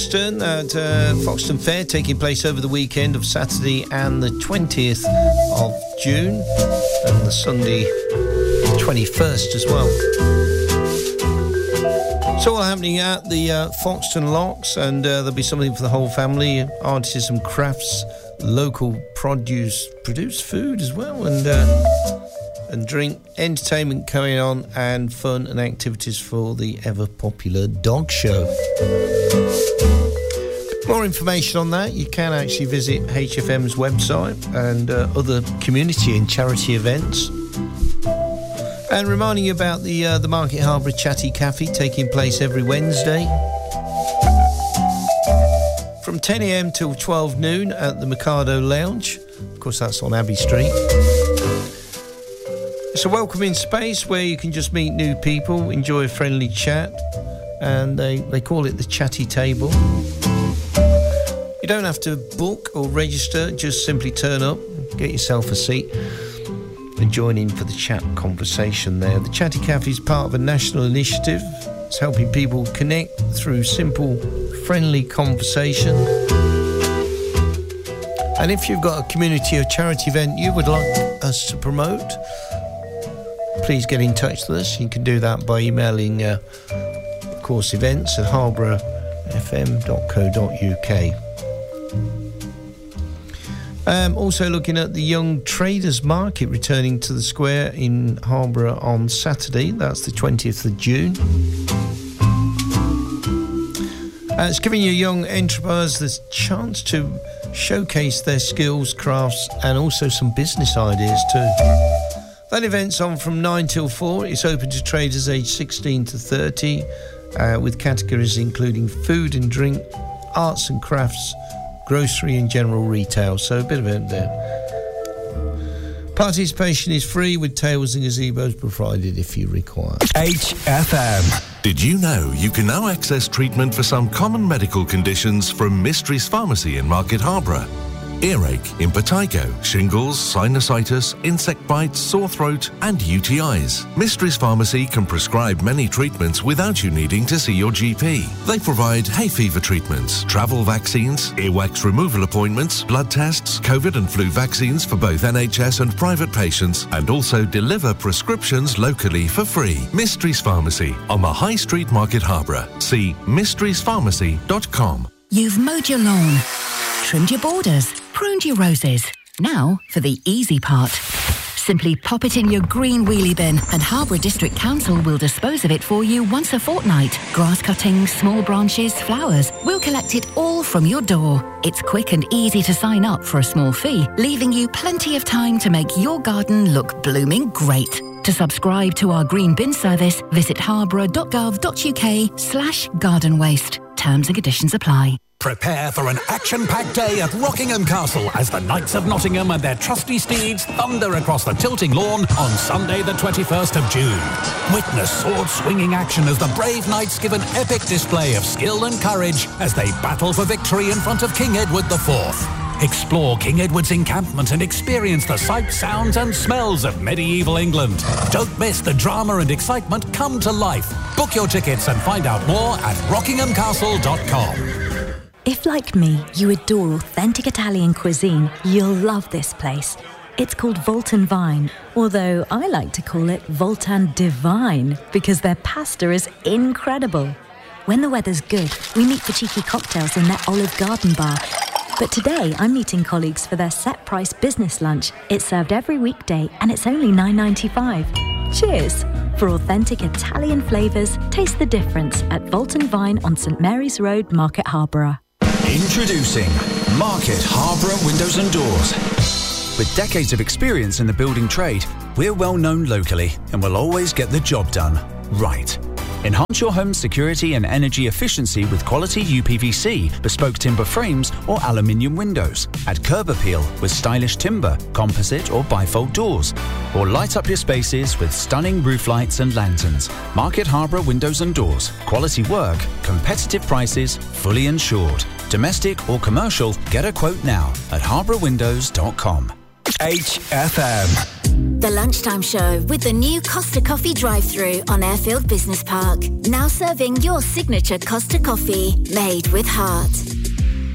Foxton at Foxton Fair, taking place over the weekend of Saturday and the 20th of June and the Sunday 21st as well. It's all happening at the Foxton Locks, and there'll be something for the whole family, artisan crafts, local produced food as well, and drink, entertainment going on, and fun and activities for the ever-popular dog show. More information on that, you can actually visit HFM's website and other community and charity events. And reminding you about the Market Harborough Chatty Cafe taking place every Wednesday from 10 a.m. till 12 noon at the Mikado Lounge. Of course, that's on Abbey Street. It's a welcoming space where you can just meet new people, enjoy a friendly chat, and they call it the Chatty Table. You don't have to book or register, just simply turn up, get yourself a seat and join in for the chat conversation there. The Chatty Cafe is part of a national initiative. It's helping people connect through simple, friendly conversation. And if you've got a community or charity event you would like us to promote, please get in touch with us. You can do that by emailing, of course, events at harbourfm.co.uk. Also looking at the Young Traders Market returning to the square in Harborough on Saturday. That's the 20th of June. It's giving you young entrepreneurs the chance to showcase their skills, crafts, and also some business ideas too. That event's on from 9 till 4. It's open to traders aged 16 to 30, with categories including food and drink, arts and crafts, grocery and general retail. So a bit of it there. Participation is free with tables and gazebos provided if you require. HFM. Did you know you can now access treatment for some common medical conditions from Mysteries Pharmacy in Market Harborough? Earache, impetigo, shingles, sinusitis, insect bites, sore throat and UTIs. Mysteries Pharmacy can prescribe many treatments without you needing to see your GP. They provide hay fever treatments, travel vaccines, earwax removal appointments, blood tests, COVID and flu vaccines for both NHS and private patients, and also deliver prescriptions locally for free. Mysteries Pharmacy on the High Street, Market Harborough. See mysteriespharmacy.com. You've mowed your lawn, trimmed your borders, pruned your roses. Now for the easy part. Simply pop it in your green wheelie bin and Harborough District Council will dispose of it for you once a fortnight. Grass cuttings, small branches, flowers. We'll collect it all from your door. It's quick and easy to sign up for a small fee, leaving you plenty of time to make your garden look blooming great. To subscribe to our green bin service, visit harborough.gov.uk/garden waste. Terms and conditions apply. Prepare for an action-packed day at Rockingham Castle as the Knights of Nottingham and their trusty steeds thunder across the tilting lawn on Sunday the 21st of June. Witness sword-swinging action as the brave knights give an epic display of skill and courage as they battle for victory in front of King Edward IV. Explore King Edward's encampment and experience the sights, sounds and smells of medieval England. Don't miss the drama and excitement come to life. Book your tickets and find out more at rockinghamcastle.com. If, like me, you adore authentic Italian cuisine, you'll love this place. It's called Voltan Vine, although I like to call it Voltan Divine because their pasta is incredible. When the weather's good, we meet for cheeky cocktails in their Olive Garden bar. But today, I'm meeting colleagues for their set-price business lunch. It's served every weekday and it's only $9.95. Cheers! For authentic Italian flavours, taste the difference at Voltan Vine on St Mary's Road, Market Harborough. Introducing Market Harborough Windows and Doors. With decades of experience in the building trade, we're well known locally and will always get the job done right. Enhance your home's security and energy efficiency with quality UPVC, bespoke timber frames or aluminium windows. Add curb appeal with stylish timber, composite or bifold doors. Or light up your spaces with stunning roof lights and lanterns. Market Harborough Windows and Doors. Quality work, competitive prices, fully insured. Domestic or commercial, get a quote now at harbourwindows.com. HFM. The Lunchtime Show with the new Costa Coffee drive-thru on Airfield Business Park. Now serving your signature Costa coffee, made with heart.